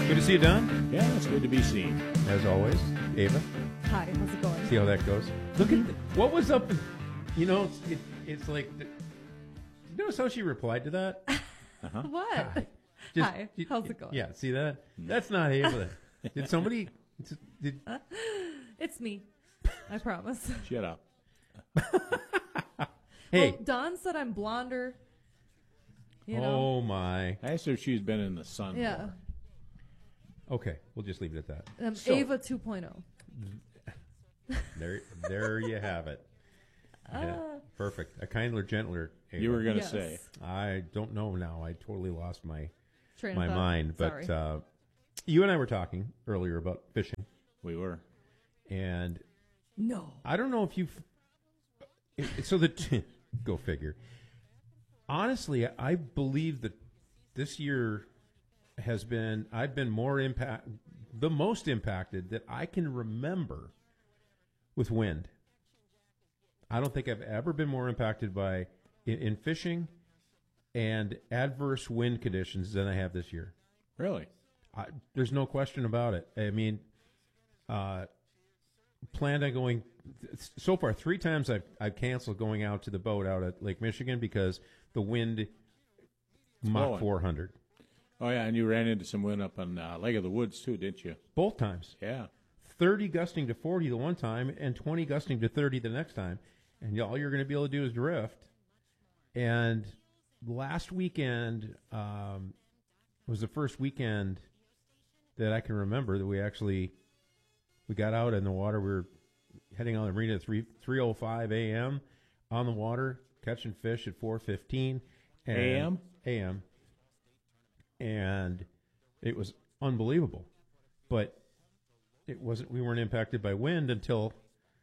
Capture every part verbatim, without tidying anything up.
Good to see you, Don. Yeah, it's good to be seen. As always, Ava. Hi, how's it going? See how that goes. Look at the, what was up. You know, it's, it, it's like. The, you notice how she replied to that? Uh-huh. What? Hi. Just- Hi, you- how's it going? Yeah, see that? That's not Ava. Did somebody? Did, It's me. I promise. Shut up. hey. Well, Don said I'm blonder. You know? Oh my. I asked her if she's been in the sun. Yeah. more. Okay, we'll just leave it at that. Um, So- Ava two point oh. There, there you have it. Yeah, perfect. A kindler, gentler Ava. You were going to Yes. say. I don't know now. I totally lost my Train of my thought. mind. Sorry. But uh, you and I were talking earlier about fishing, We were. and No. I don't know if you've. it- So the go figure. Honestly, I believe that this year has been. I've been more impact, the most impacted that I can remember with wind. I don't think I've ever been more impacted by in, in fishing and adverse wind conditions than I have this year. Really? I, there's no question about it. I mean, uh, planned on going so far three times. I've I've canceled going out to the boat out at Lake Michigan because the wind Mach blowing. four hundred Oh, yeah, and you ran into some wind up on uh, Lake of the Woods, too, didn't you? both times. Yeah. thirty gusting to forty the one time and twenty gusting to thirty the next time. And all you're going to be able to do is drift. And last weekend um, was the first weekend that I can remember that we actually we got out in the water. We were heading on the marina at three oh five a.m. on the water, catching fish at four fifteen A M? A M. And it was unbelievable. But it wasn't. We weren't impacted by wind until,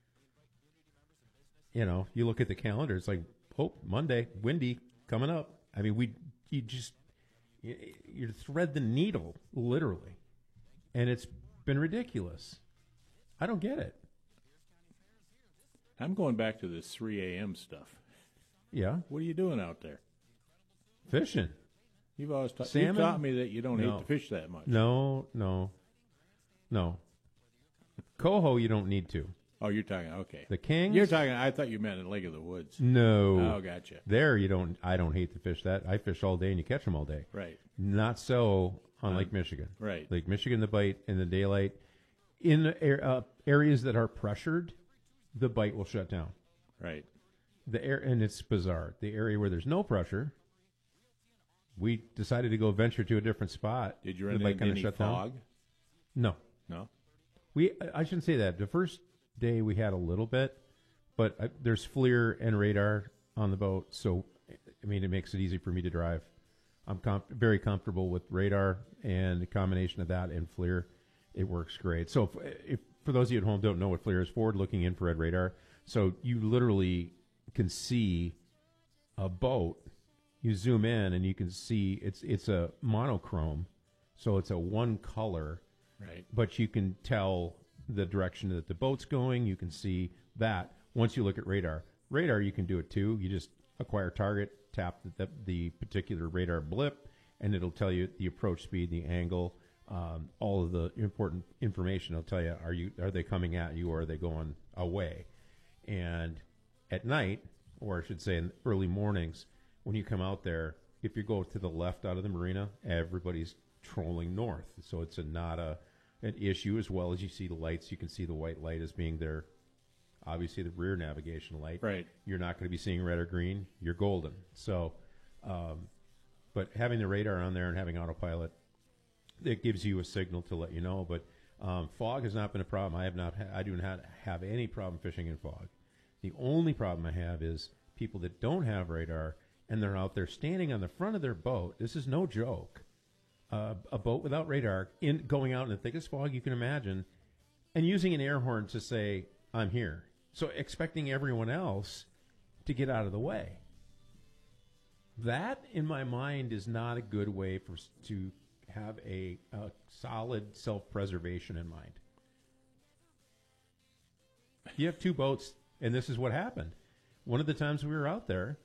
you know, you look at the calendar. It's like, oh, Monday, windy coming up. I mean, we you just you, you thread the needle literally, and it's been ridiculous. I don't get it. I'm going back to this three a.m. stuff. Yeah, What are you doing out there? fishing. You've always ta- Salmon? you've taught me that you don't No. hate to fish that much. No, no, no. Coho, you don't need to. Oh, you're talking, okay. The Kings. You're talking, I thought you meant in Lake of the Woods. No. Oh, gotcha. There, you don't. I don't hate to fish that. I fish all day, and you catch them all day. Right, Not so on Um, Lake Michigan. right. Lake Michigan, the bite in the daylight. In the air, uh, areas that are pressured, the bite will shut down. right. The air, and it's bizarre. The area where there's no pressure, we decided to go venture to a different spot. Did you The run bite into kinda any shut down. fog? No. No? We, I shouldn't say that. The first day we had a little bit, but uh, there's FLIR and radar on the boat, so I mean it makes it easy for me to drive. I'm comp- very comfortable with radar, and the combination of that and FLIR, it works great. So, if, if for those of you at home don't know what FLIR is, forward-looking infrared radar. So you literally can see a boat. You zoom in and you can see it's it's a monochrome, so it's a one color. Right. But you can tell the direction that the boat's going. You can see that once you look at radar. Radar, you can do it too. You just acquire target, tap the, the, the particular radar blip, and it'll tell you the approach speed, the angle, um, all of the important information. It'll tell you are you are they coming at you or are they going away. And at night, or I should say in early mornings, when you come out there, if you go to the left out of the marina, everybody's trolling north. So it's a, not a an issue, as well as you see the lights. You can see the white light as being their, obviously, the rear navigation light. Right. You're not going to be seeing red or green. You're golden. So, um, but having the radar on there and having autopilot, it gives you a signal to let you know. But um, fog has not been a problem. I have not. Ha- I do not have any problem fishing in fog. The only problem I have is people that don't have radar and they're out there standing on the front of their boat. This is no joke. Uh, a boat without radar, in going out in the thickest fog you can imagine, and using an air horn to say, "I'm here." So expecting everyone else to get out of the way. That, in my mind, is not a good way for s- to have a, a solid self-preservation in mind. You have two boats, and this is what happened. One of the times we were out there,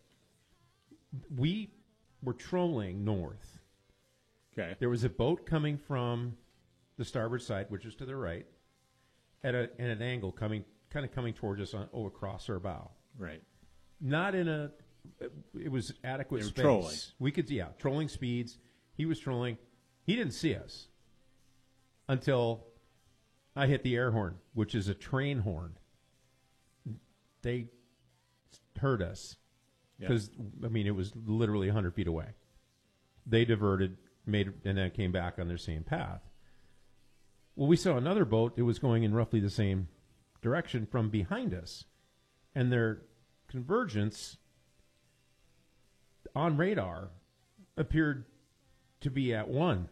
we were trolling north. Okay. There was a boat coming from the starboard side, which is to the right, at, a, at an angle coming, kind of coming towards us on, oh, across our bow. Right. Not in a, it was adequate They were space. trolling. We could, yeah, trolling speeds. He was trolling. He didn't see us until I hit the air horn, which is a train horn. They heard us because, yeah. I mean, it was literally one hundred feet away. They diverted, made, and then came back on their same path. Well, we saw another boat. It was going in roughly the same direction from behind us, and their convergence on radar appeared to be at one.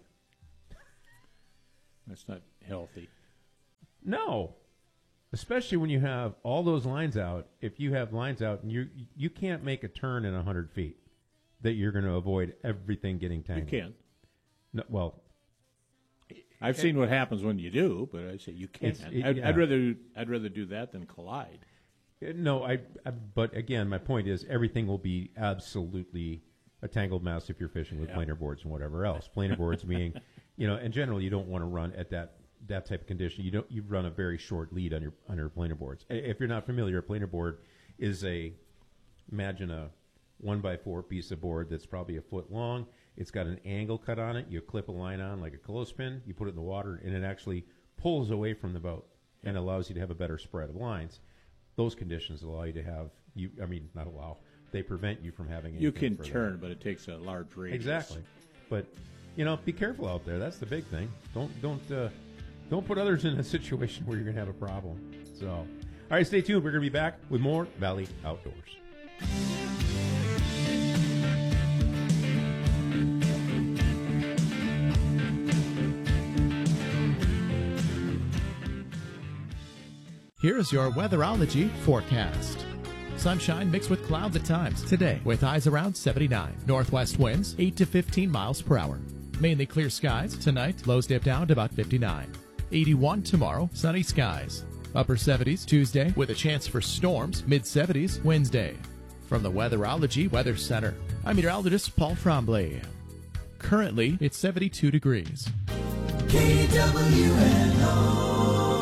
That's not healthy. No, especially when you have all those lines out. If you have lines out, and you you can't make a turn in one hundred feet, that you're going to avoid everything getting tangled. You can. No, well, I've seen what happens when you do, but I say you can't. it- I'd, yeah. I'd rather I'd rather do that than collide. no, I, I. But again, my point is everything will be absolutely a tangled mess if you're fishing with Yeah. planer boards and whatever else. Planer boards being, you know, in general, you don't want to run at that that type of condition. You don't. You run a very short lead on your on your planer boards. I- If you're not familiar, a planer board is a imagine a one by four piece of board that's probably a foot long. It's got an angle cut on it. You clip a line on like a clothespin. You put it in the water, and it actually pulls away from the boat and allows you to have a better spread of lines. Those conditions allow you to have you. I mean, not allow. They prevent you from having. You anything can further. turn, but it takes a large radius. Exactly, but you know, be careful out there. That's the big thing. Don't don't uh, don't put others in a situation where you're going to have a problem. So, all right, stay tuned. We're going to be back with more Valley Outdoors. Here's your weatherology forecast. Sunshine mixed with clouds at times today with highs around seventy-nine. Northwest winds eight to fifteen miles per hour. Mainly clear skies tonight. Lows dip down to about fifty-nine. eighty-one tomorrow. Sunny skies. Upper seventies Tuesday with a chance for storms. Mid seventies Wednesday. From the Weatherology Weather Center, I'm meteorologist Paul Tremblay. Currently, it's seventy-two degrees. K W N O.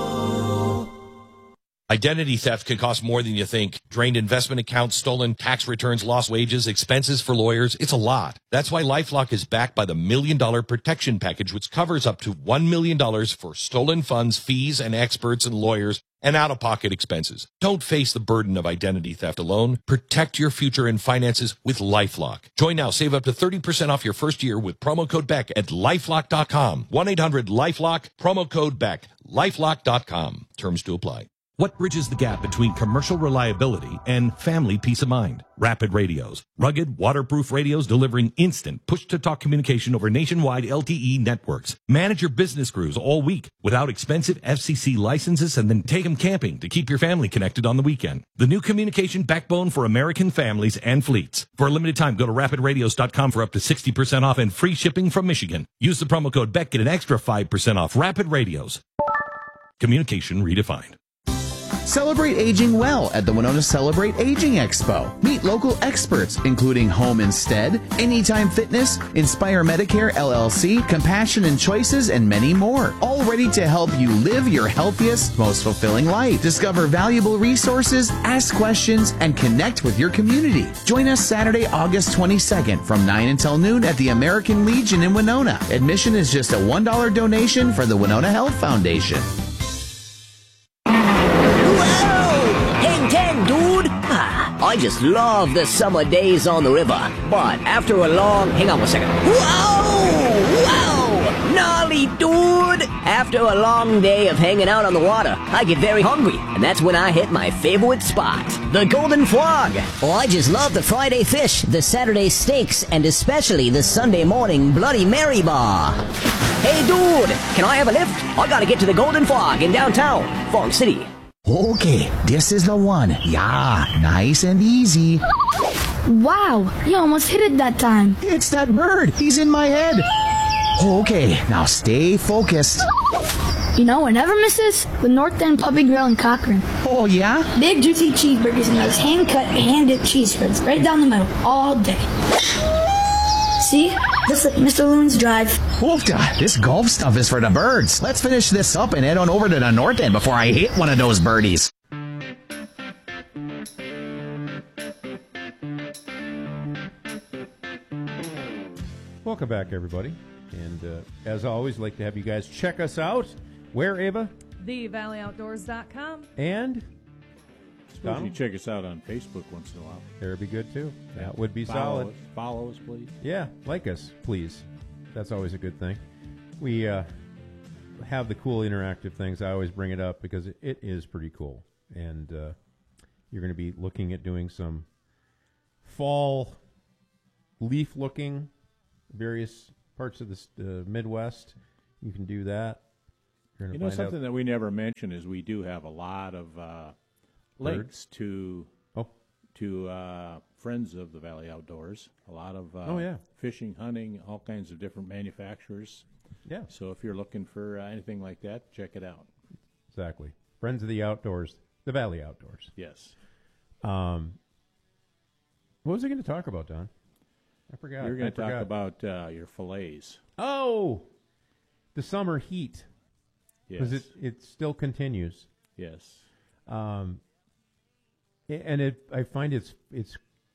Identity theft can cost more than you think. Drained investment accounts, stolen tax returns, lost wages, expenses for lawyers. It's a lot. That's why LifeLock is backed by the Million Dollar Protection Package, which covers up to one million dollars for stolen funds, fees, and experts and lawyers, and out-of-pocket expenses. Don't face the burden of identity theft alone. Protect your future and finances with LifeLock. Join now. Save up to thirty percent off your first year with promo code Beck at lifelock dot com. one eight hundred LifeLock, promo code Beck, lifelock dot com. Terms to apply. What bridges the gap between commercial reliability and family peace of mind? Rapid Radios. Rugged, waterproof radios delivering instant push-to-talk communication over nationwide L T E networks. Manage your business crews all week without expensive F C C licenses and then take them camping to keep your family connected on the weekend. The new communication backbone for American families and fleets. For a limited time, go to rapid radios dot com for up to sixty percent off and free shipping from Michigan. Use the promo code Beck, get an extra five percent off. Rapid Radios. Communication redefined. Celebrate aging well at the Winona Celebrate Aging Expo. Meet local experts, including Home Instead, Anytime Fitness, Inspire Medicare L L C, Compassion and Choices, and many more. All ready to help you live your healthiest, most fulfilling life. Discover valuable resources, ask questions, and connect with your community. Join us Saturday, August twenty-second from nine until noon at the American Legion in Winona. Admission is just a one dollar donation for the Winona Health Foundation. ten ten, dude! Ah, I just love the summer days on the river. But after a long... Hang on one second. Whoa! Whoa! Gnarly, dude! After a long day of hanging out on the water, I get very hungry. And that's when I hit my favorite spot, the Golden Frog. Oh, I just love the Friday fish, the Saturday steaks, and especially the Sunday morning Bloody Mary bar. Hey, dude! Can I have a lift? I gotta get to the Golden Frog in downtown, Farm City. Okay, this is the one. Yeah, nice and easy. Wow, you almost hit it that time. It's that bird. He's in my head. Okay, now stay focused. You know what never misses? The North End Puppy Grill in Cochrane. Oh, yeah? Big, juicy cheeseburgers and those hand-cut, hand-dipped cheese spreads right down the middle all day. See? Just like Mister Loon's Drive. Woofda, this golf stuff is for the birds. Let's finish this up and head on over to the north end before I hit one of those birdies. Welcome back, everybody. And uh, as always, like to have you guys check us out. Where, Ava? the valley outdoors dot com. And Suppose you check us out on Facebook once in a while. That'd be good, too. That would be Follow solid. Us. Follow us, please. Yeah, like us, please. That's always a good thing. We uh, have the cool interactive things. I always bring it up because it, it is pretty cool. And uh, you're going to be looking at doing some fall leaf-looking, various parts of the uh, Midwest. You can do that. You're You gonna know, find out- something that we never mention is we do have a lot of uh, links to oh. to uh, friends of the Valley Outdoors. A lot of uh, Oh, yeah. fishing, hunting, all kinds of different manufacturers. Yeah. So if you're looking for uh, anything like that, check it out. Exactly. Friends of the Outdoors, the Valley Outdoors. Yes. Um, what was I going to talk about, Don? I forgot. You're I going to talk forgot. about uh, your fillets. Oh, the summer heat. Because Yes. it, it still continues. Yes. Um, a- and it, I find it's, it's,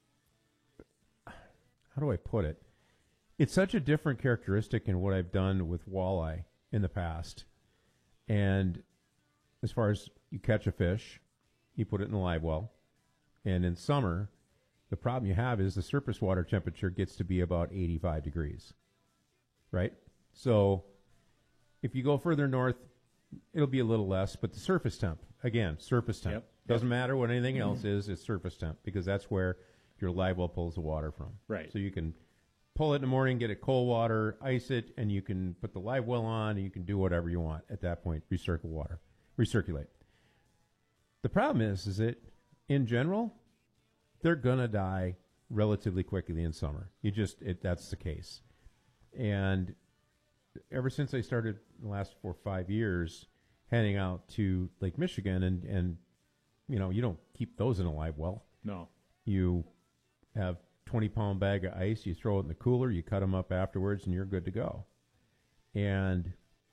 how do I put it? It's such a different characteristic in what I've done with walleye in the past. And as far as you catch a fish, you put it in a live well. And in summer, the problem you have is the surface water temperature gets to be about eighty-five degrees. Right? So if you go further north, it'll be a little less, but the surface temp, again, surface temp. Yep. Doesn't matter what anything else is, it's surface temp, because that's where your live well pulls the water from. Right. So you can pull it in the morning, get it cold water, ice it, and you can put the live well on, and you can do whatever you want at that point, recircle water, recirculate. The problem is, is that in general, they're going to die relatively quickly in summer. You just, it, that's the case. And ever since I started the last four or five years heading out to Lake Michigan, and, and you know, you don't keep those in a live well. No. You have twenty pound bag of ice, you throw it in the cooler, you cut them up afterwards, and you're good to go. And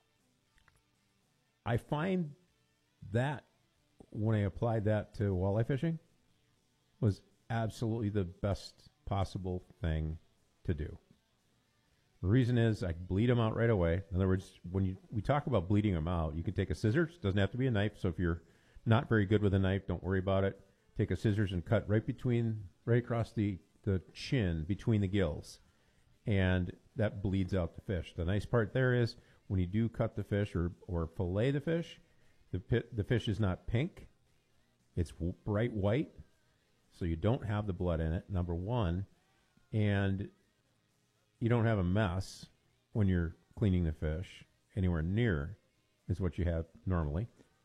I find that when I applied that to walleye fishing was absolutely the best possible thing to do. The reason is I bleed them out right away. In other words, when you we talk about bleeding them out, you can take a scissors. Doesn't have to be a knife. So if you're not very good with a knife, don't worry about it. Take a scissors and cut right between, right across the, the chin, between the gills. And that bleeds out the fish. The nice part there is when you do cut the fish or, or fillet the fish, the pit, the fish is not pink. It's w- bright white. So you don't have the blood in it, number one. And you don't have a mess when you're cleaning the fish anywhere near is what you have normally.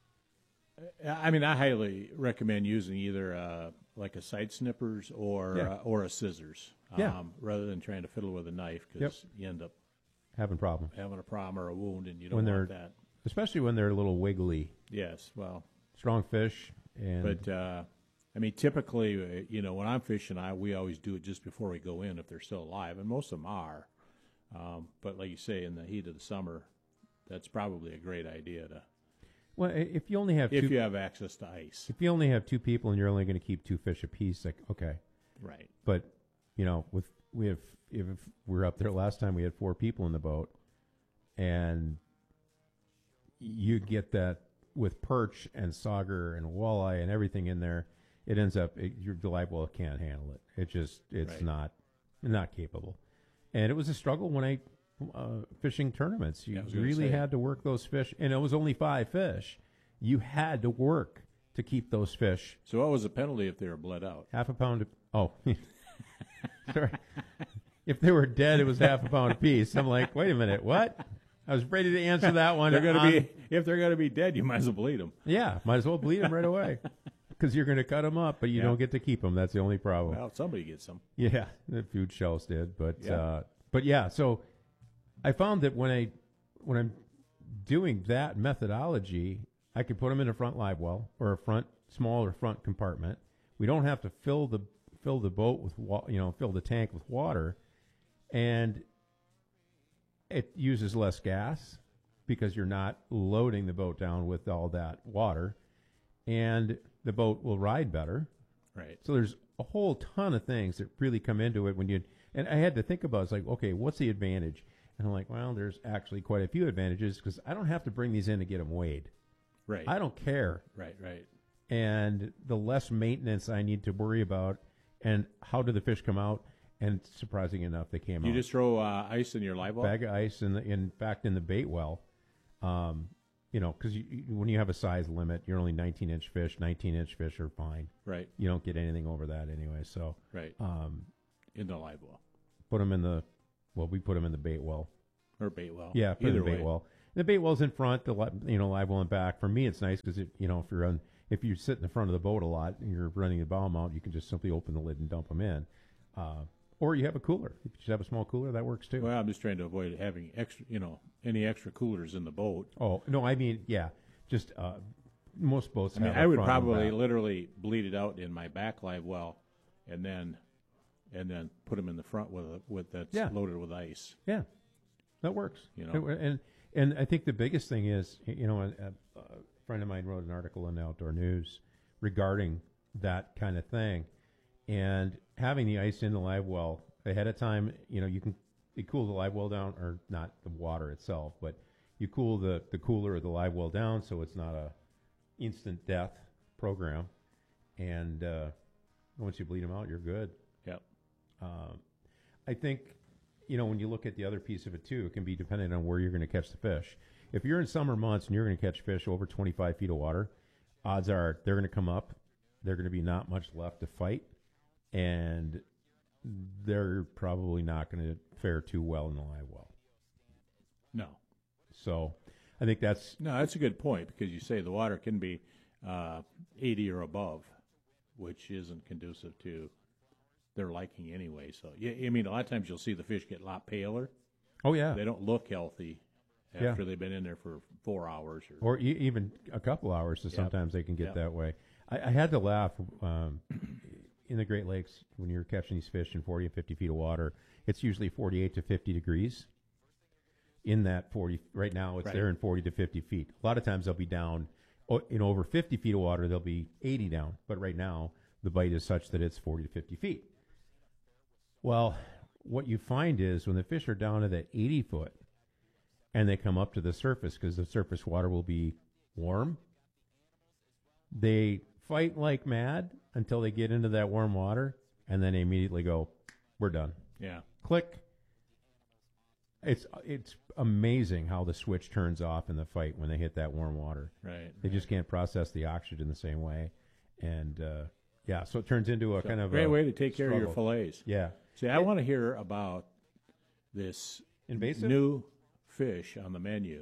I mean, I highly recommend using either uh, like a side snippers or Yeah. uh, or a scissors, um, Yeah. rather than trying to fiddle with a knife, because Yep. you end up Having problem. having a problem or a wound, and you don't When they're, want that. especially when they're a little wiggly. Yes, well, Strong fish. And but uh, I mean, typically, uh, you know, when I'm fishing, I we always do it just before we go in if they're still alive, and most of them are. Um, but like you say, in the heat of the summer, that's probably a great idea to. well, i- if you only have If two, you have access to ice, if you only have two people and you're only going to keep two fish apiece, like okay, right? but you know, with we have if we were up there last time, we had four people in the boat, and you get that with perch and sauger and walleye and everything in there, it ends up it, your the live well can't handle it. It just it's Right. not not capable, and it was a struggle when I uh, fishing tournaments. You Yeah, I was gonna really say. had to work those fish, and it was only five fish. You had to work to keep those fish. So what was the penalty if they were bled out? Half a pound of, oh. Sorry. If they were dead, it was half a pound apiece. I'm like, wait a minute, what? I was ready to answer that one. They're going to on- be if they're going to be dead, you might as well bleed them. Yeah, might as well bleed them right away. Because you're going to cut them up, but you Yeah. don't get to keep them. That's the only problem. Well, somebody gets them. Yeah, the food shells did, but Yeah. uh, but yeah. So I found that when I when I'm doing that methodology, I could put them in a front live well or a front smaller front compartment. We don't have to fill the fill the boat with wa- you know fill the tank with water, and it uses less gas because you're not loading the boat down with all that water, and the boat will ride better. Right. So there's a whole ton of things that really come into it when you. And I had to think about it. It's like, okay, what's the advantage? And I'm like, well, there's actually quite a few advantages because I don't have to bring these in to get them weighed. Right. I don't care. Right. Right. And the less maintenance I need to worry about, and how do the fish come out? And surprising enough, they came You out. just throw uh, ice in your live well? Bag of ice, in, the, in fact, in the bait well. Um, you know, because you, you, when you have a size limit, you're only nineteen inch fish. nineteen inch fish are fine. Right. You don't get anything over that anyway. So Right. um, In the live well. put them in the, well, we put them in the bait well. Or bait well. Yeah, put Either in the bait way. well. The bait well's in front, the li- you know live well in back. For me, it's nice because you know if you're on, if you sit in the front of the boat a lot and you're running the bow mount, you can just simply open the lid and dump them in. Uh, or you have a cooler. If you just have a small cooler, that works too. Well, I'm just trying to avoid having extra, you know, any extra coolers in the boat. Oh no, I mean yeah, just uh, most boats. I mean, have a I would front and probably back. literally bleed it out in my back live well, and then, and then put them in the front with a, with that's Yeah. loaded with ice. Yeah, that works. You know. and and I think the biggest thing is, you know, a, a friend of mine wrote an article in the Outdoor News regarding that kind of thing, and having the ice in the live well ahead of time. You know, you can you cool the live well down, or not the water itself, but you cool the the cooler or the live well down so it's not a instant death program, and uh, once you bleed them out, you're good. Yep. Um, I think, you know, when you look at the other piece of it too, it can be dependent on where you're going to catch the fish. If you're in summer months and you're going to catch fish over twenty-five feet of water, odds are they're going to come up. They're going to be not much left to fight, and they're probably not going to fare too well in the live well. No. So I think that's No, that's a good point because you say the water can be uh, eighty or above, which isn't conducive to their liking anyway. So, yeah, I mean, a lot of times you'll see the fish get a lot paler. Oh, yeah. They don't look healthy Yeah. after they've been in there for four hours. Or, or e- even a couple hours. So Yep. sometimes they can get Yep. that way. I, I had to laugh um, in the Great Lakes when you're catching these fish in forty and fifty feet of water. It's usually forty-eight to fifty degrees. In that forty, right now it's Right. there in forty to fifty feet. A lot of times they'll be down o- in over fifty feet of water. They'll be eighty down, but right now the bite is such that it's forty to fifty feet. Well, what you find is when the fish are down to that eighty foot and they come up to the surface because the surface water will be warm, they fight like mad until they get into that warm water, and then they immediately go, "We're done." yeah. Click. It's it's amazing how the switch turns off in the fight when they hit that warm water. Right. They just can't process the oxygen the same way, and uh, yeah, so it turns into a So, kind of great a way to take care of your struggle. fillets. Yeah. See, I want to hear about this Invasive? new fish on the menu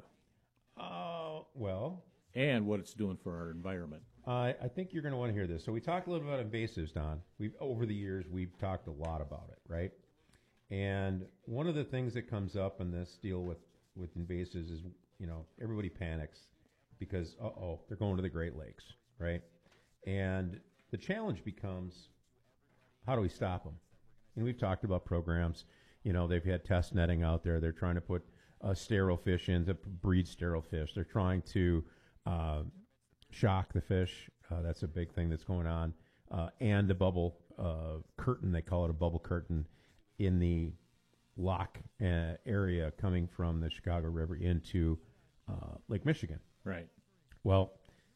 Oh well, and what it's doing for our environment. I I think you're going to want to hear this. So we talked a little bit about invasives, Don. We've over the years we've talked a lot about it, right? And one of the things that comes up in this deal with with invasives is, you know, everybody panics because uh oh they're going to the Great Lakes, right? And the challenge becomes, how do we stop them? And we've talked about programs. You know, they've had test netting out there. They're trying to put uh, sterile fish in to breed sterile fish. They're trying to uh, shock the fish. Uh, that's a big thing that's going on. Uh, and the bubble uh, curtain, they call it a bubble curtain, in the lock uh, area coming from the Chicago River into uh, Lake Michigan. Right. Well,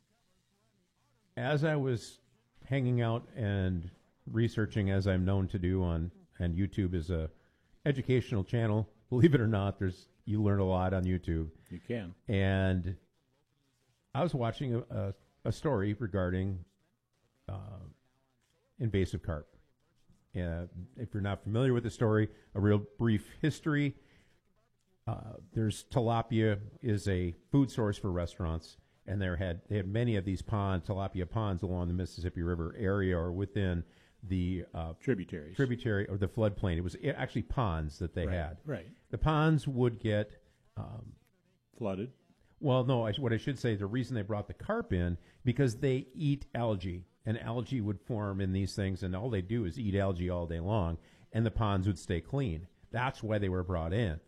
as I was hanging out and researching, as I'm known to do on, and YouTube is a educational channel, believe it or not, there's you learn a lot on YouTube. You can. And I was watching a, a, a story regarding uh, invasive carp. Uh, if you're not familiar with the story, a real brief history. Uh, there's tilapia is a food source for restaurants, and there had they had many of these pond tilapia ponds along the Mississippi River area or within the uh, Tributaries. tributary or the floodplain. It was actually ponds that they Right, had. right. The ponds would get um, Flooded. well, no, I, what I should say, the reason they brought the carp in, because they eat algae, and algae would form in these things, and all they do is eat algae all day long, and the ponds would stay clean. That's why they were brought in.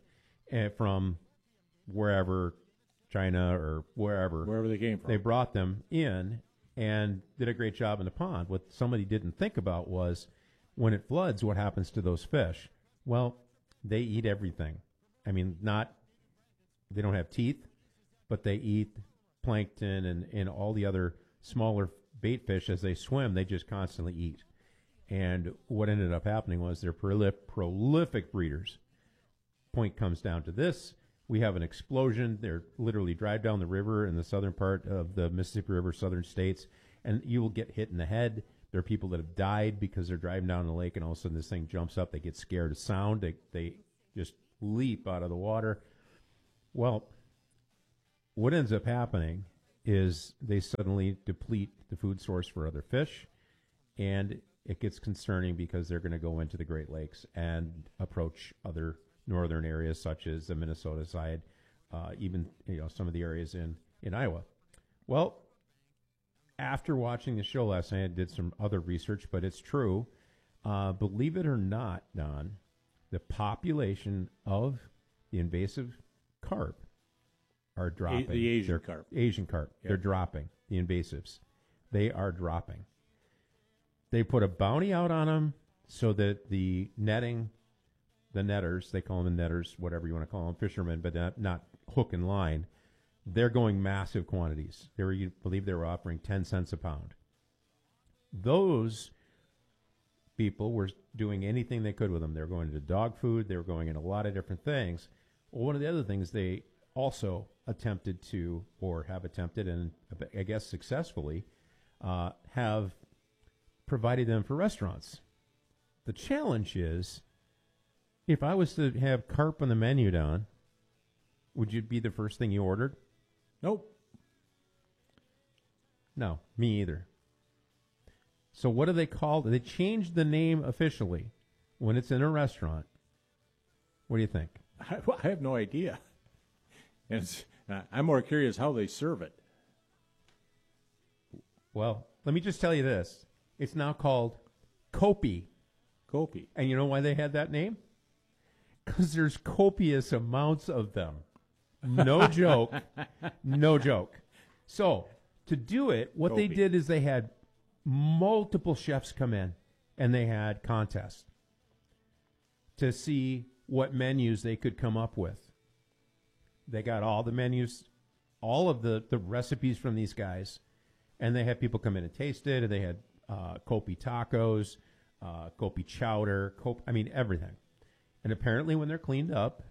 uh, from wherever, China or wherever. Wherever they came from. They brought them in and did a great job in the pond. What somebody didn't think about was when it floods, what happens to those fish? Well, they eat everything. I mean, not, they don't have teeth, but they eat plankton and, and all the other smaller bait fish as they swim. They just constantly eat. And what ended up happening was they're prolif- prolific breeders. Point comes down to this. We have an explosion. They're literally drive down the river in the southern part of the Mississippi River, southern states, and you will get hit in the head. There are people that have died because they're driving down the lake, and all of a sudden this thing jumps up. They get scared of sound. They, they just leap out of the water. Well, what ends up happening is they suddenly deplete the food source for other fish, and it gets concerning because they're going to go into the Great Lakes and approach other northern areas such as the Minnesota side, uh, even you know some of the areas in, in Iowa. Well, after watching the show last night, I did some other research, but it's true. Uh, believe it or not, Don, the population of the invasive carp are dropping. A- the Asian They're, carp. Asian carp. Yep. They're dropping. The invasives. They are dropping. They put a bounty out on them so that the netting, the netters, they call them the netters, whatever you want to call them, fishermen, but not, not hook and line, they're going massive quantities. They were, you believe they were offering ten cents a pound. Those people were doing anything they could with them. They were going into dog food. They were going in a lot of different things. Well, one of the other things they also attempted to, or have attempted, and I guess successfully, uh, have provided them for restaurants. The challenge is, if I was to have carp on the menu, Don, would you be the first thing you ordered? Nope. No, me either. So what do they call it? They changed the name officially when it's in a restaurant. What do you think? I, I have no idea. And it's, uh, I'm more curious how they serve it. Well, let me just tell you this. It's now called Kopi. Kopi. And you know why they had that name? Because there's copious amounts of them. No joke. No joke. So, to do it, what they Kopi. did is they had multiple chefs come in, and they had contests to see what menus they could come up with. They got all the menus, all of the, the recipes from these guys, and they had people come in and taste it, and they had uh, Kopi tacos, uh, Kopi chowder, Kopi, I mean, everything. And apparently when they're cleaned up,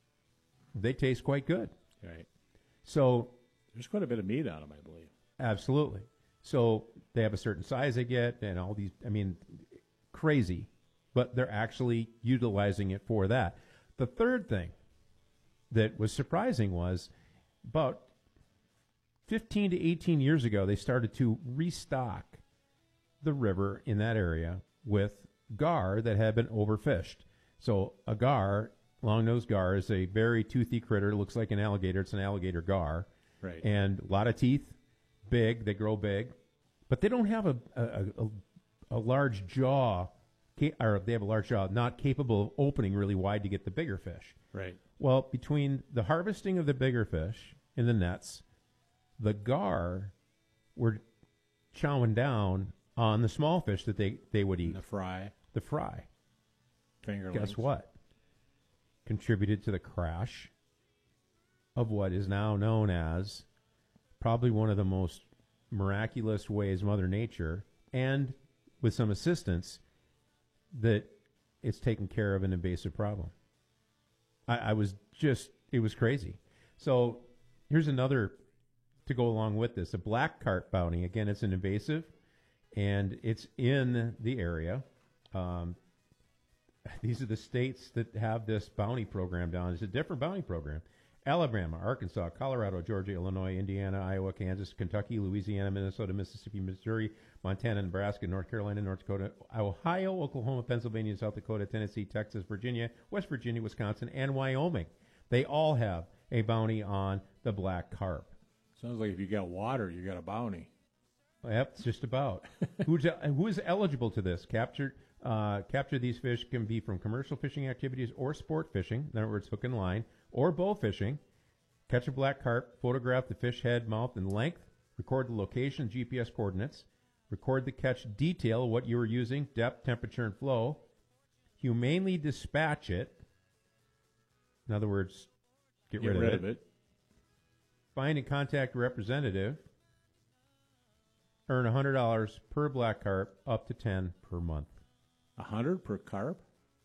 they taste quite good. Right. So there's quite a bit of meat on them, I believe. Absolutely. So they have a certain size they get, and all these, I mean, crazy. But they're actually utilizing it for that. The third thing that was surprising was about fifteen to eighteen years ago, they started to restock the river in that area with gar that had been overfished. So a gar, long-nosed gar, is a very toothy critter. Looks like an alligator. It's an alligator gar. Right. And a lot of teeth, big. They grow big. But they don't have a, a, a, a large jaw, or they have a large jaw not capable of opening really wide to get the bigger fish. Right. Well, between the harvesting of the bigger fish in the nets, the gar were chowing down on the small fish that they, they would eat. The fry. The fry. Fingerlings. Guess what? Contributed to the crash of what is now known as probably one of the most miraculous ways Mother Nature, and with some assistance, that it's taken care of an invasive problem. I, I was just, it was crazy. So here's another to go along with this. A black carp bounty, again, it's an invasive, and it's in the area. Um, these are the states that have this bounty program down. It's a different bounty program. Alabama, Arkansas, Colorado, Georgia, Illinois, Indiana, Iowa, Kansas, Kentucky, Louisiana, Minnesota, Mississippi, Missouri, Montana, Nebraska, North Carolina, North Dakota, Ohio, Oklahoma, Pennsylvania, South Dakota, Tennessee, Texas, Virginia, West Virginia, Wisconsin, and Wyoming. They all have a bounty on the black carp. Sounds like if you got water, you got a bounty. Yep, it's just about. Who's who is eligible to this? Captured, uh, capture these fish can be from commercial fishing activities or sport fishing. In other words, hook and line, or bow fishing. Catch a black carp, photograph the fish head, mouth, and length, record the location, G P S coordinates, record the catch detail, what you were using, depth, temperature, and flow, humanely dispatch it. In other words, get, Get rid, rid of, of it. it. Find and contact a representative. Earn one hundred dollars per black carp, up to ten per month. A hundred per carp?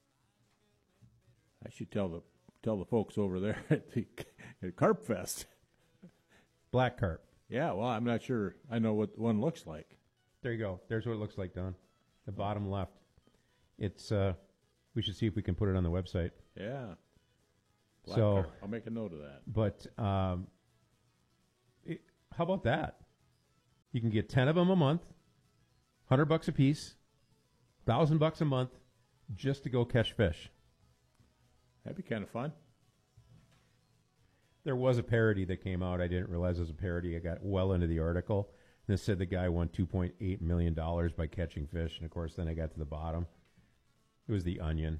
I should tell the tell the folks over there at the at Carp Fest. Black carp. Yeah, well, I'm not sure I know what one looks like. There you go. There's what it looks like, Don. The bottom left. It's. Uh, we should see if we can put it on the website. Yeah. Black so carp. I'll make a note of that. But um, it, how about that? You can get ten of them a month, hundred bucks a piece, thousand bucks a month, just to go catch fish. That'd be kind of fun. There was a parody that came out. I didn't realize it was a parody. I got well into the article. And it said the guy won two point eight million dollars by catching fish. And, of course, then I got to the bottom. It was The Onion.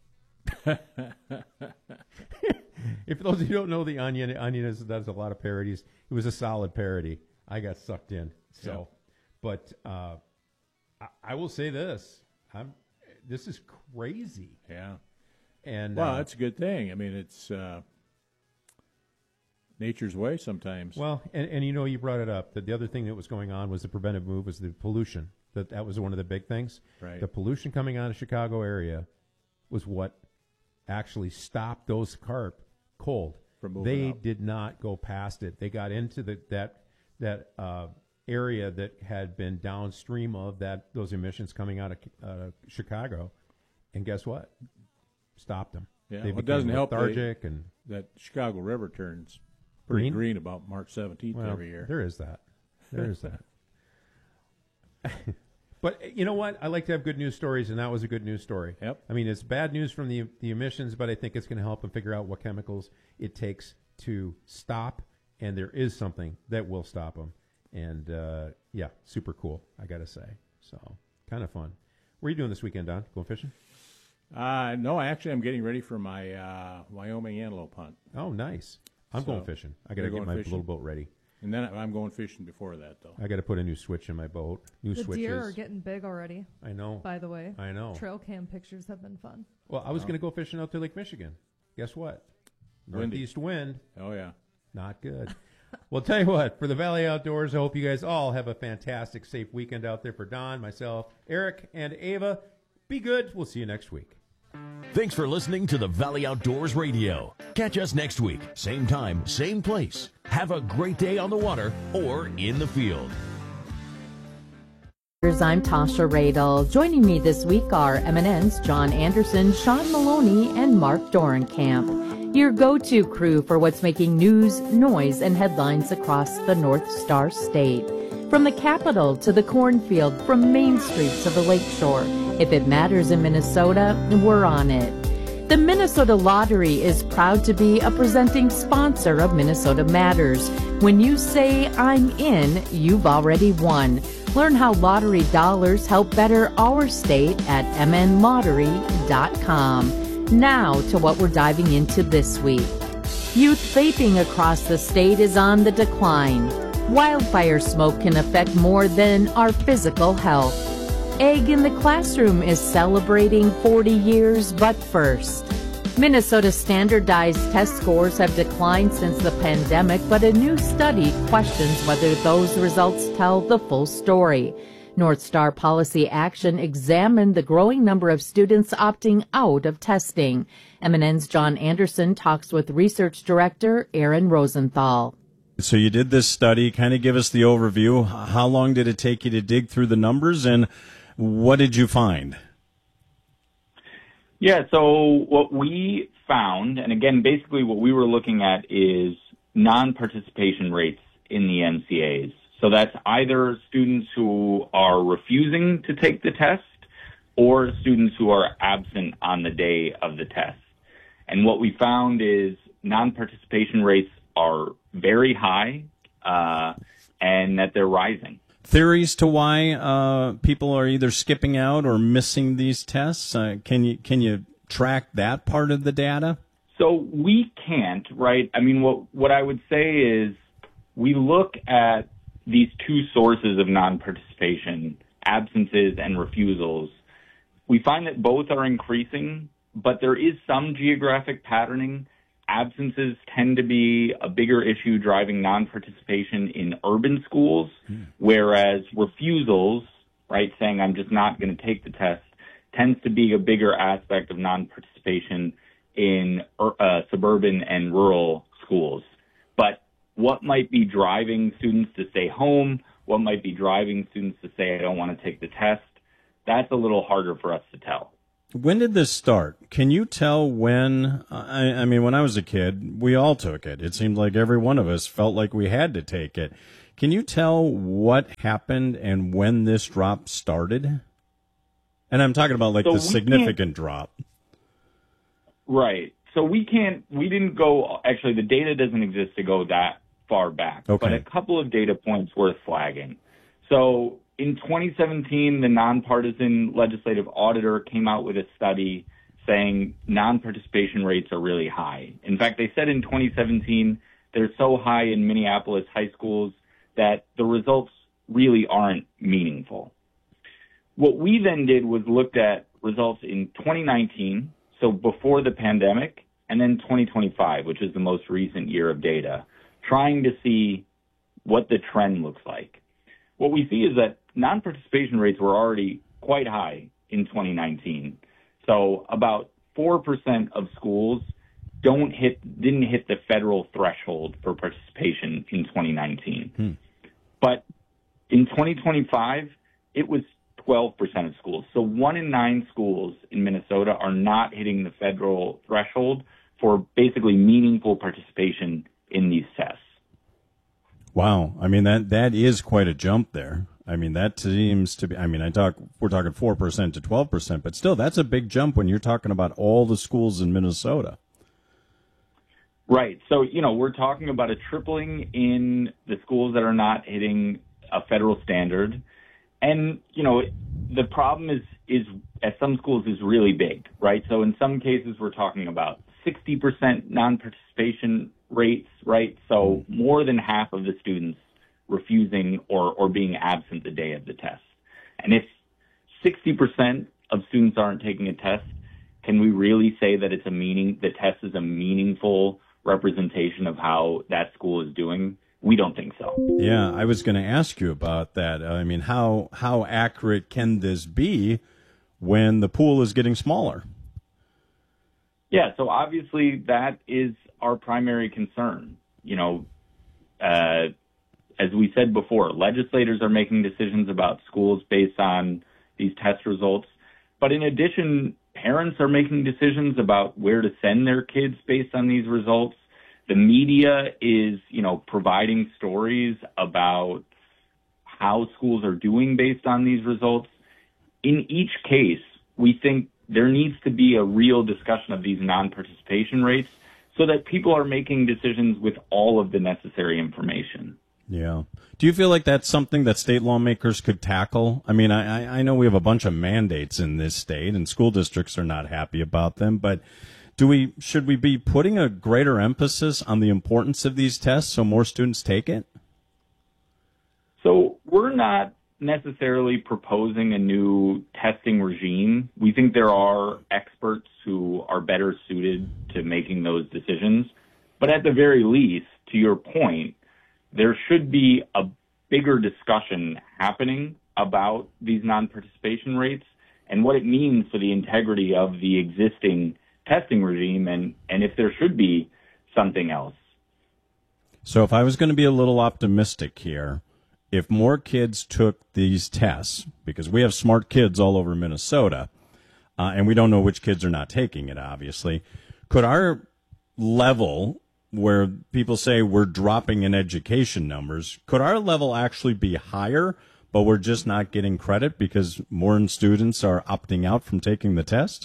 If those of you don't know The Onion, Onion is, does a lot of parodies. It was a solid parody. I got sucked in. So, Yeah. But uh, I, I will say this. I'm, this is crazy. Yeah. And well, uh, that's a good thing. I mean, it's uh, nature's way sometimes. Well, and, and you know, you brought it up. That the other thing that was going on was the preventive move was the pollution. That that was one of the big things. Right. The pollution coming out of Chicago area was what actually stopped those carp cold. From moving They up. did not go past it. They got into the that that uh, area that had been downstream of that those emissions coming out of uh, Chicago, and guess what? Stopped them. Yeah, They well, it became doesn't help. lethargic they- and that Chicago River turns pretty Green? green, about March seventeenth well, every year. There is that. There is that. But you know what? I like to have good news stories, and that was a good news story. Yep. I mean, it's bad news from the the emissions, but I think it's going to help them figure out what chemicals it takes to stop, and there is something that will stop them. And uh, yeah, super cool, I got to say. So kind of fun. What are you doing this weekend, Don? Going fishing? Uh, no, actually, I'm getting ready for my uh, Wyoming antelope hunt. Oh, nice. I'm So, going fishing. I got to you're get going my fishing? little boat ready. And then I'm going fishing before that, though. I got to put a new switch in my boat. New The switches. deer are getting big already. I know. By the way. I know. Trail cam pictures have been fun. Well, I was Oh. going to go fishing out to Lake Michigan. Guess what? Windy. Northeast wind. Oh, yeah. Not good. Well, tell you what, for the Valley Outdoors, I hope you guys all have a fantastic, safe weekend out there. For Don, myself, Eric, and Ava, be good. We'll see you next week. Thanks for listening to the Valley Outdoors Radio. Catch us next week, same time, same place. Have a great day on the water or in the field. I'm Tasha Radel. Joining me this week are M N N's John Anderson, Sean Maloney, and Mark Dorenkamp. Your go-to crew for what's making news, noise, and headlines across the North Star State. From the Capitol to the cornfield, from Main Street to the Lakeshore. If it matters in Minnesota, we're on it. The Minnesota Lottery is proud to be a presenting sponsor of Minnesota Matters. When you say I'm in, you've already won. Learn how lottery dollars help better our state at m n lottery dot com. Now to what we're diving into this week. Youth vaping across the state is on the decline. Wildfire smoke can affect more than our physical health. Egg in the Classroom is celebrating forty years, but first. Minnesota standardized test scores have declined since the pandemic, but a new study questions whether those results tell the full story. North Star Policy Action examined the growing number of students opting out of testing. M N N's John Anderson talks with Research Director Aaron Rosenthal. So you did this study. Kind of give us the overview. How long did it take you to dig through the numbers, and what did you find? Yeah, so what we found, and again, basically what we were looking at is non-participation rates in the N C As. So that's either students who are refusing to take the test or students who are absent on the day of the test. And what we found is non-participation rates are very high uh, and that they're rising. Theories to why uh, people are either skipping out or missing these tests? Uh, can you can you track that part of the data? So we can't, right? I mean, what what I would say is we look at these two sources of non-participation, absences and refusals. We find that both are increasing, but there is some geographic patterning. Absences tend to be a bigger issue driving non-participation in urban schools, mm. whereas refusals, right, saying I'm just not going to take the test, tends to be a bigger aspect of non-participation in uh, suburban and rural schools. But what might be driving students to stay home, what might be driving students to say I don't want to take the test, that's a little harder for us to tell. When did this start? Can you tell when, I, I mean, when I was a kid, we all took it. It seemed like every one of us felt like we had to take it. Can you tell what happened and when this drop started? And I'm talking about like so the significant drop. Right. So we can't, we didn't go, actually the data doesn't exist to go that far back. Okay. But a couple of data points worth flagging. So in twenty seventeen, the nonpartisan legislative auditor came out with a study saying non-participation rates are really high. In fact, they said in twenty seventeen, they're so high in Minneapolis high schools that the results really aren't meaningful. What we then did was looked at results in twenty nineteen, so before the pandemic, and then twenty twenty-five, which is the most recent year of data, trying to see what the trend looks like. What we see is that non-participation rates were already quite high in twenty nineteen. So about four percent of schools don't hit, didn't hit the federal threshold for participation in twenty nineteen. Hmm. But in twenty twenty-five, it was twelve percent of schools. So one in nine schools in Minnesota are not hitting the federal threshold for basically meaningful participation in these tests. Wow. I mean, that, that is quite a jump there. I mean, that seems to be, I mean, I talk, we're talking four percent to twelve percent, but still that's a big jump when you're talking about all the schools in Minnesota. Right. So, you know, we're talking about a tripling in the schools that are not hitting a federal standard. And, you know, the problem is, is at some schools is really big, right? So in some cases, we're talking about sixty percent non-participation rates, right? So more than half of the students refusing or, or being absent the day of the test. And if sixty percent of students aren't taking a test, can we really say that it's a meaning, the test is a meaningful representation of how that school is doing? We don't think so. Yeah, I was going to ask you about that. I mean, how how accurate can this be when the pool is getting smaller? Yeah, so obviously that is our primary concern. You know, uh, as we said before, legislators are making decisions about schools based on these test results. But in addition, parents are making decisions about where to send their kids based on these results. The media is, you know, providing stories about how schools are doing based on these results. In each case, we think there needs to be a real discussion of these non-participation rates so that people are making decisions with all of the necessary information. Yeah. Do you feel like that's something that state lawmakers could tackle? I mean, I, I know we have a bunch of mandates in this state, and school districts are not happy about them, but do we should we be putting a greater emphasis on the importance of these tests so more students take it? So we're not necessarily proposing a new testing regime. We think there are experts who are better suited to making those decisions. But at the very least, to your point, there should be a bigger discussion happening about these non-participation rates and what it means for the integrity of the existing testing regime and, and if there should be something else. So if I was going to be a little optimistic here, if more kids took these tests, because we have smart kids all over Minnesota, uh, and we don't know which kids are not taking it, obviously, could our level where people say we're dropping in education numbers, could our level actually be higher, but we're just not getting credit because more students are opting out from taking the test?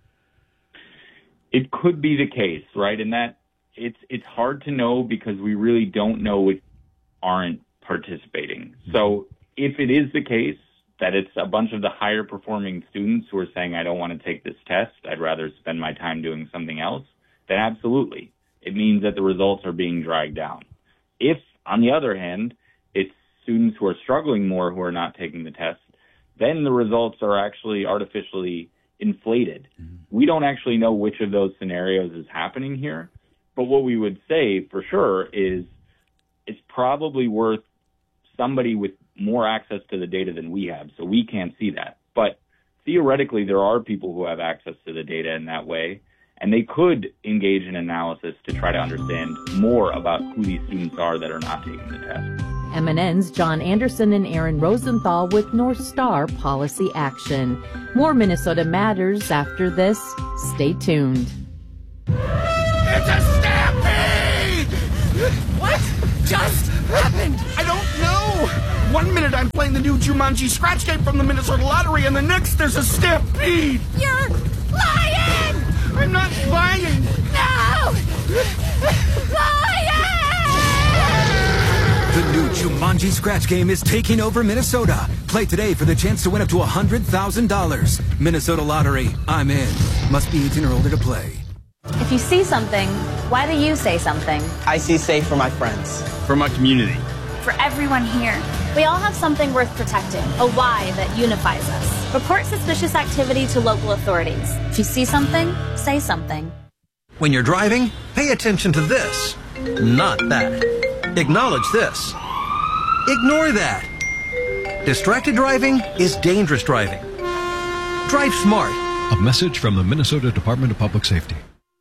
It could be the case, right? And that it's it's hard to know because we really don't know which aren't participating. So if it is the case that it's a bunch of the higher performing students who are saying, I don't want to take this test, I'd rather spend my time doing something else, then absolutely. It means that the results are being dragged down. If, on the other hand, it's students who are struggling more who are not taking the test, then the results are actually artificially inflated. Mm-hmm. We don't actually know which of those scenarios is happening here, but what we would say for sure is it's probably worth somebody with more access to the data than we have, so we can't see that. But theoretically, there are people who have access to the data in that way, and they could engage in analysis to try to understand more about who these students are that are not taking the test. M N N's John Anderson and Aaron Rosenthal with North Star Policy Action. More Minnesota Matters after this. Stay tuned. It's a stampede! What just happened? I don't know. One minute I'm playing the new Jumanji scratch game from the Minnesota Lottery, and the next there's a stampede. You're lying! I'm not lying. No! Lying! The new Jumanji scratch game is taking over Minnesota. Play today for the chance to win up to one hundred thousand dollars. Minnesota Lottery. I'm in. Must be eighteen or older to play. If you see something, why do you say something? I see safe for my friends. For my community. For everyone here. We all have something worth protecting, a why that unifies us. Report suspicious activity to local authorities. If you see something, say something. When you're driving, pay attention to this, not that. Acknowledge this. Ignore that. Distracted driving is dangerous driving. Drive smart. A message from the Minnesota Department of Public Safety.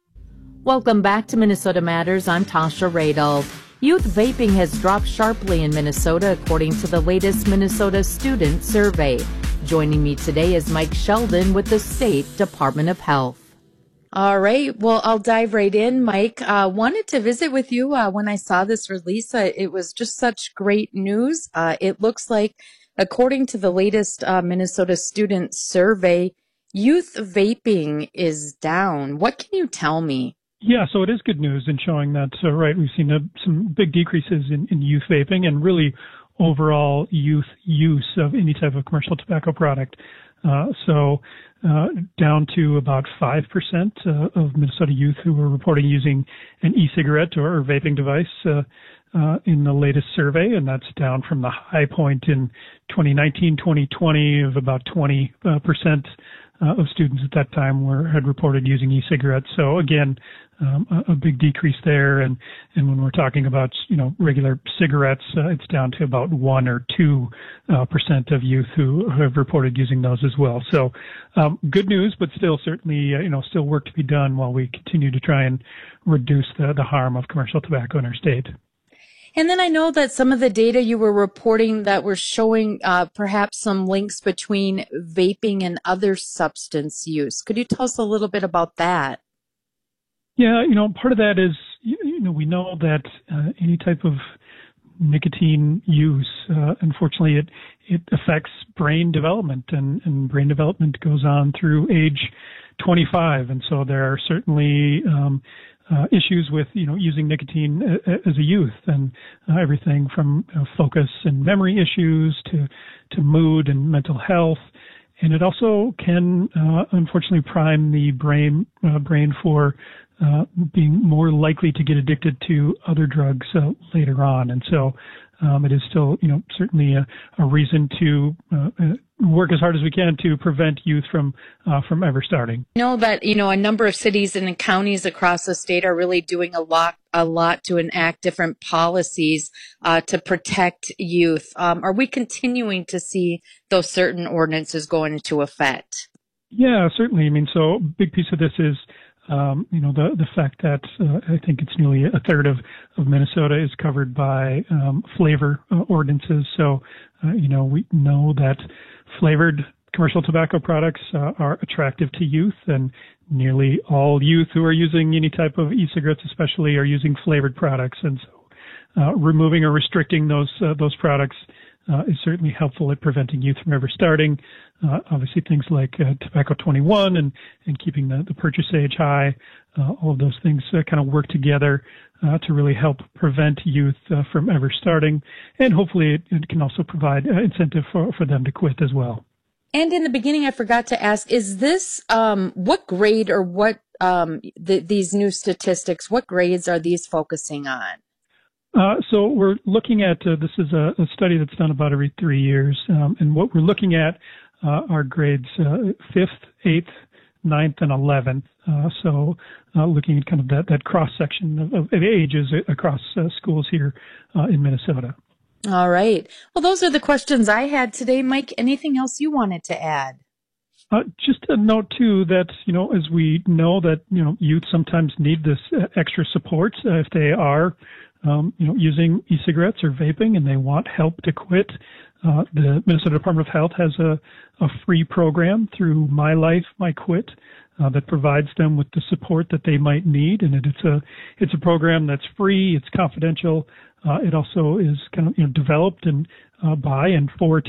Welcome back to Minnesota Matters. I'm Tasha Radel. Youth vaping has dropped sharply in Minnesota, according to the latest Minnesota Student Survey. Joining me today is Mike Sheldon with the State Department of Health. All right. Well, I'll dive right in, Mike. Uh, wanted to visit with you uh, when I saw this release. Uh, it was just such great news. Uh, it looks like, according to the latest uh, Minnesota Student Survey, youth vaping is down. What can you tell me? Yeah, so it is good news in showing that, uh, right, we've seen uh, some big decreases in, in youth vaping and really overall youth use of any type of commercial tobacco product. Uh, so uh, down to about five percent uh, of Minnesota youth who were reporting using an e-cigarette or, or vaping device uh, uh, in the latest survey, and that's down from the high point in twenty nineteen, twenty twenty of about twenty percent uh, of students at that time were had reported using e-cigarettes. So again, Um, a, a big decrease there, and, and when we're talking about you know regular cigarettes, uh, it's down to about one or two uh, percent of youth who have reported using those as well. So um, good news, but still certainly uh, you know still work to be done while we continue to try and reduce the, the harm of commercial tobacco in our state. And then I know that some of the data you were reporting that were showing uh, perhaps some links between vaping and other substance use. Could you tell us a little bit about that? Yeah, you know, part of that is, you know, we know that uh, any type of nicotine use, uh, unfortunately, it it affects brain development, and, and brain development goes on through age twenty-five, and so there are certainly um, uh, issues with, you know, using nicotine a, as a youth, and uh, everything from uh, focus and memory issues to to mood and mental health. And it also can, uh, unfortunately, prime the brain uh, brain for uh, being more likely to get addicted to other drugs uh, later on. And so um, it is still, you know, certainly a, a reason to uh, work as hard as we can to prevent youth from uh, from ever starting. I know that, you know, a number of cities and counties across the state are really doing a lot, a lot to enact different policies uh, to protect youth. Um, are we continuing to see those certain ordinances go into effect? Yeah, certainly. I mean, so a big piece of this is, um, you know, the the fact that uh, I think it's nearly a third of, of Minnesota is covered by um, flavor uh, ordinances. So, uh, you know, we know that flavored commercial tobacco products uh, are attractive to youth, and nearly all youth who are using any type of e-cigarettes especially are using flavored products. And so uh, removing or restricting those uh, those products uh, is certainly helpful at preventing youth from ever starting. Uh, obviously things like uh, Tobacco twenty-one and, and keeping the, the purchase age high, uh, all of those things uh, kind of work together uh, to really help prevent youth uh, from ever starting. And hopefully it, it can also provide uh, incentive for, for them to quit as well. And in the beginning, I forgot to ask, is this, um, what grade or what um, the, these new statistics? What grades are these focusing on? Uh, so we're looking at, uh, this is a, a study that's done about every three years. Um, and what we're looking at uh, are grades uh, fifth, eighth, ninth, and eleventh. Uh, so uh, looking at kind of that, that cross-section of, of ages across uh, schools here uh, in Minnesota. All right. Well, those are the questions I had today. Mike, anything else you wanted to add? Uh, just a note, too, that, you know, as we know that, you know, youth sometimes need this uh, extra support uh, if they are Um, you know, using e-cigarettes or vaping, and they want help to quit. Uh, the Minnesota Department of Health has a, a free program through My Life, My Quit uh, that provides them with the support that they might need, and it, it's a it's a program that's free. It's confidential. Uh, it also is kind of you know developed and uh, by and for